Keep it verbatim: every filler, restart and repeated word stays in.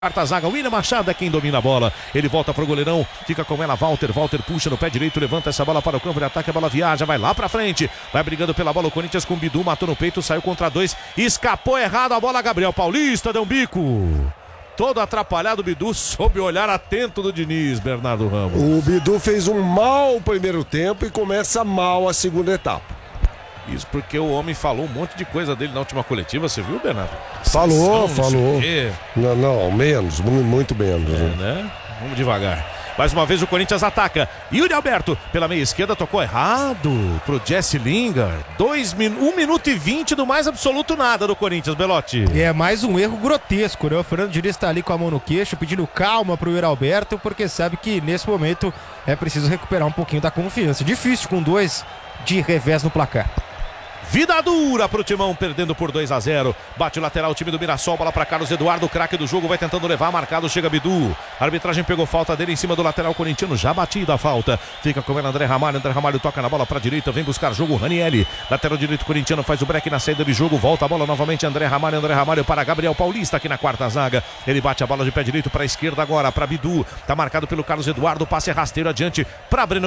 Quarta zaga, William Machado é quem domina a bola. Ele volta pro goleirão, fica com ela, Walter. Walter puxa no pé direito, levanta essa bola para o campo de ataque. A bola viaja, vai lá pra frente. Vai brigando pela bola o Corinthians com o Bidu, matou no peito, saiu contra dois. Escapou errado a bola, Gabriel Paulista deu um bico. Todo atrapalhado o Bidu, sob o olhar atento do Diniz, Bernardo Ramos. O Bidu fez um mau primeiro tempo e começa mal a segunda etapa. Isso porque o homem falou um monte de coisa dele na última coletiva, você viu, Bernardo? Falou, Sessão, falou. Não, não, não, menos, muito menos. é, né? Vamos devagar. Mais uma vez o Corinthians ataca. Yuri Alberto pela meia esquerda tocou errado pro Jesse Lingard. Dois min... Um minuto e vinte do mais absoluto nada do Corinthians, Belotti. E é mais um erro grotesco, né? O Fernando Diniz está ali com a mão no queixo, pedindo calma pro Yuri Alberto, porque sabe que nesse momento é preciso recuperar um pouquinho da confiança. Difícil com dois de revés no placar. Vida dura pro Timão, perdendo por dois a zero. Bate o lateral, o time do Mirassol, bola pra Carlos Eduardo, craque do jogo, vai tentando levar, marcado, chega Bidu. A arbitragem pegou falta dele em cima do lateral corintiano, já batida a falta. Fica com ele André Ramalho, André Ramalho toca na bola pra direita, vem buscar jogo, Ranieri. Lateral direito corintiano faz o break na saída de jogo, volta a bola novamente, André Ramalho, André Ramalho para Gabriel Paulista aqui na quarta zaga. Ele bate a bola de pé direito pra esquerda agora, pra Bidu. Tá marcado pelo Carlos Eduardo, passe rasteiro adiante pra Breno